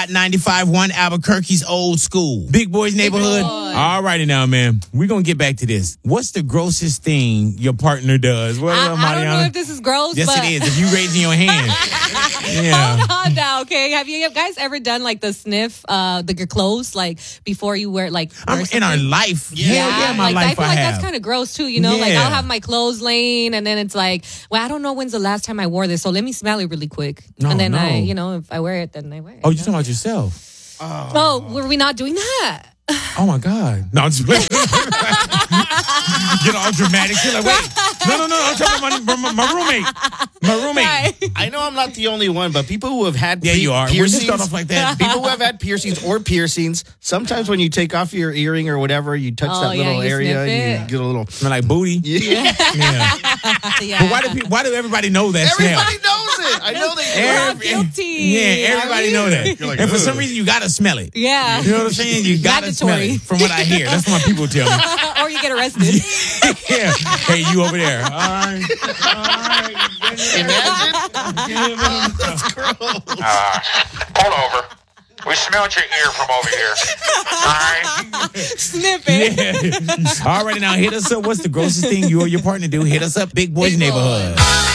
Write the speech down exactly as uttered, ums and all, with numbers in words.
Hot ninety-five point one Albuquerque's old school. Big Boys Neighborhood. All righty now, man. We're going to get back to this. What's the grossest thing your partner does? What I, up, I don't know Mariana? if this is gross, Yes, but... it is. If you raising your hand. Yeah. Hold on now, okay? Have you guys ever done like the sniff, uh, the your clothes, like before you wear like wear I'm in our life. Yeah, yeah, yeah my like, life I feel I like have. that's kind of gross too, you know? Like Yeah. I'll have my clothes laying, and then it's like, well, I don't know when's the last time I wore this, so let me smell it really quick, No, and then no. I, you know, if I wear it, then I wear it. Oh, you you're talking know? about yourself. Oh, were we not doing that? Oh my God. No, I'm just playing. Get all dramatic. You're like, wait. No, no, no. I'm talking about my, my, my roommate. My roommate. Right. I know I'm not the only one, but people who have had Yeah, pe- you are. When you piercings, start off like that. people who have had piercings or piercings, sometimes when you take off your earring or whatever, you touch Oh, that yeah, little you area, sniff you it. get a little. Smell like booty. Yeah. Yeah. Yeah. But why do people, why do everybody know that smell? Everybody knows it. I know they do. We're all Every- guilty. Yeah, everybody Are we? know that. You're like, and for ugh. some reason, you gotta smell it. Yeah. You know what I'm saying? You gotta smell Mandatory. it. From what I hear, that's what my people tell me. Or you get arrested. Yeah. Hey, you over there? All right. All right. Imagine. That's gross. Uh, pull over. We smelled your ear from over here. All right. Sniff it. Yeah. All right, now hit us up. What's the grossest thing you or your partner do? Hit us up, Big Boys Big Boy. Neighborhood.